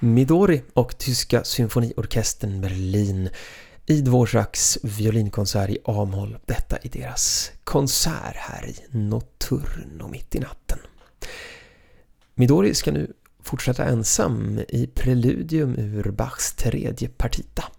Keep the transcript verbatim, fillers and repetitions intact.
Midori och Tyska symfoniorkestern Berlin i Dvořáks violinkonsert i A-moll. Detta är deras konsert här i Notturno mitt i natten. Midori ska nu fortsätta ensam i preludium ur Bachs tredje partita.